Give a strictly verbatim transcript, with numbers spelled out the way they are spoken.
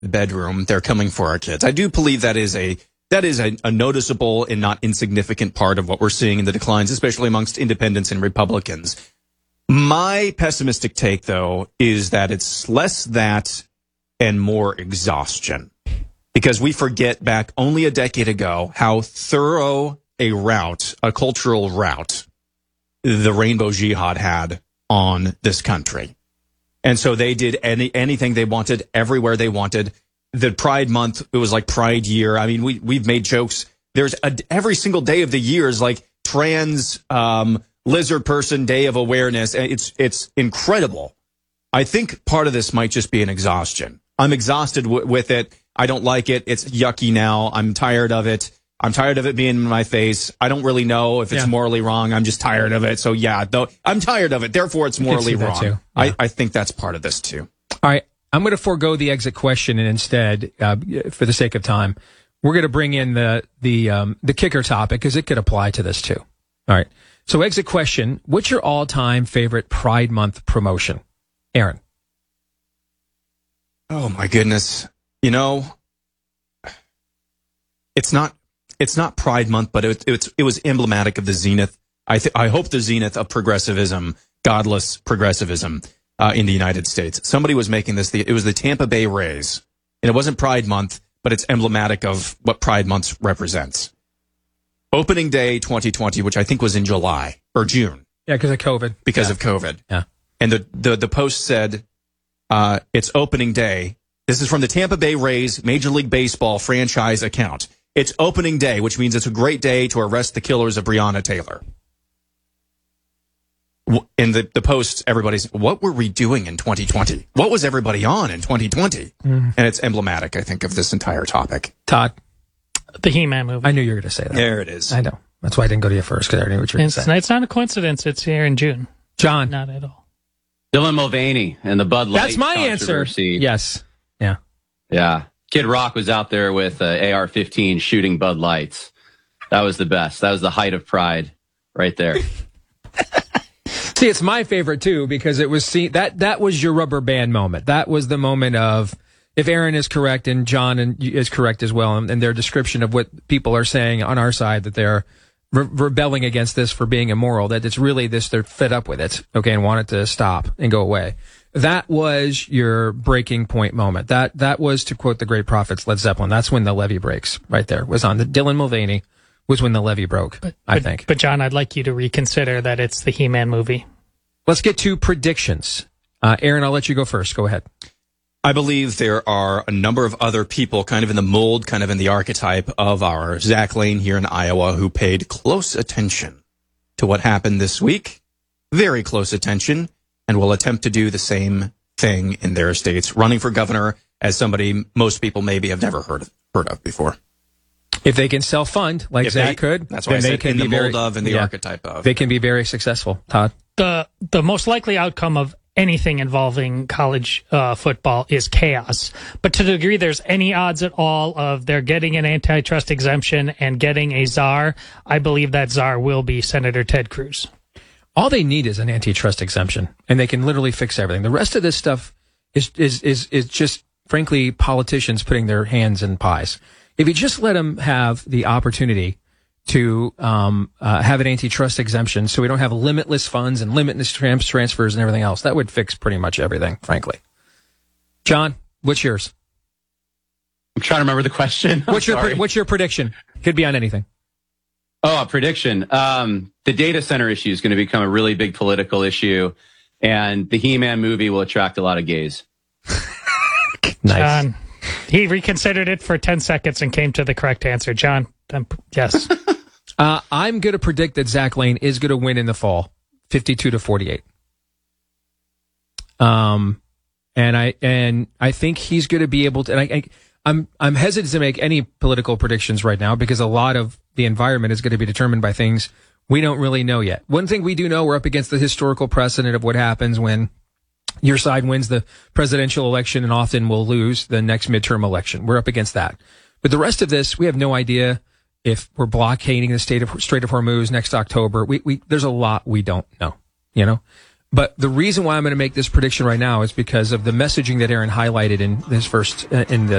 bedroom, they're coming for our kids. I do believe that is a that is a, a noticeable and not insignificant part of what we're seeing in the declines, especially amongst independents and Republicans. My pessimistic take, though, is that it's less that and more exhaustion. Because we forget back only a decade ago how thorough a rout, a cultural rout, the Rainbow Jihad had on this country. And so they did any anything they wanted, everywhere they wanted. The Pride Month, it was like Pride Year. I mean, we, we've made jokes. There's a, every single day of the year is like trans um, lizard person day of awareness. And it's, it's incredible. I think part of this might just be an exhaustion. I'm exhausted w- with it. I don't like it. It's yucky now. I'm tired of it. I'm tired of it being in my face. I don't really know if it's yeah. morally wrong. I'm just tired of it. So yeah, though I'm tired of it. Therefore, it's morally wrong. Yeah. I, I think that's part of this too. All right. I'm going to forego the exit question and instead, uh, for the sake of time, we're going to bring in the, the, um, the kicker topic because it could apply to this too. All right. So exit question. What's your all time favorite Pride Month promotion? Aaron. Oh my goodness. You know, it's not, It's not Pride Month, but it, it, it was emblematic of the zenith. I th- I hope the zenith of progressivism, godless progressivism uh, in the United States. Somebody was making this. The, it was the Tampa Bay Rays, and it wasn't Pride Month, but it's emblematic of what Pride Month represents. Opening Day twenty twenty, which I think was in July or June. Yeah, because of COVID. Because yeah. of COVID. Yeah. And the the, the post said, uh, "It's opening day." This is from the Tampa Bay Rays Major League Baseball franchise account. It's opening day, which means it's a great day to arrest the killers of Breonna Taylor. In the, the posts, everybody's, what were we doing in twenty twenty? What was everybody on in twenty twenty? Mm. And it's emblematic, I think, of this entire topic. Todd. The He-Man movie. I knew you were going to say that. There it is. I know. That's why I didn't go to you first, because I already knew what you were going to say. It's not a coincidence. It's here in June. John. Not at all. Dylan Mulvaney and the Bud Light That's my answer. Yes. Yeah. Yeah. Kid Rock was out there with uh, A R fifteen shooting Bud Lights. That was the best. That was the height of pride right there. See, it's my favorite too, because it was see, that that was your rubber band moment. That was the moment of, if Aaron is correct and John is correct as well, and their description of what people are saying on our side, that they're re- rebelling against this for being immoral, that it's really this, they're fed up with it, okay, and want it to stop and go away. That was your breaking point moment. That that was, to quote the great prophets, Led Zeppelin, that's when the levee breaks right there. Was on the Dylan Mulvaney was when the levee broke, but, I but, think. But John, I'd like you to reconsider that it's the He-Man movie. Let's get to predictions. Uh, Aaron, I'll let you go first. Go ahead. I believe there are a number of other people kind of in the mold, kind of in the archetype of our Zach Lane here in Iowa who paid close attention to what happened this week. Very close attention. And will attempt to do the same thing in their states, running for governor as somebody most people maybe have never heard of, heard of before. If they can self-fund, like if Zach they, could, that's why I said in the mold of and the yeah, archetype of. They can be very successful. Todd? The, the most likely outcome of anything involving college uh, football is chaos. But to the degree there's any odds at all of they're getting an antitrust exemption and getting a czar, I believe that czar will be Senator Ted Cruz. All they need is an antitrust exemption, and they can literally fix everything. The rest of this stuff is is is is just, frankly, politicians putting their hands in pies. If you just let them have the opportunity to um, uh, have an antitrust exemption, so we don't have limitless funds and limitless trans- transfers and everything else, that would fix pretty much everything, frankly. John, what's yours? I'm trying to remember the question. What's your pre- what's your prediction? Could be on anything. Oh, a prediction. Um, the data center issue is going to become a really big political issue, and the He-Man movie will attract a lot of gays. Nice. John, he reconsidered it for ten seconds and came to the correct answer. John, um, yes. uh, I'm going to predict that Zach Lane is going to win in the fall, fifty-two to forty-eight. Um, and I and I think he's going to be able to. And I, I, I'm I'm hesitant to make any political predictions right now because a lot of the environment is going to be determined by things we don't really know yet. One thing we do know, we're up against the historical precedent of what happens when your side wins the presidential election and often will lose the next midterm election. We're up against that. But the rest of this, we have no idea if we're blockading the state of Strait of Hormuz next October. We, we, there's a lot we don't know, you know? But the reason why I'm going to make this prediction right now is because of the messaging that Aaron highlighted in his first uh, in the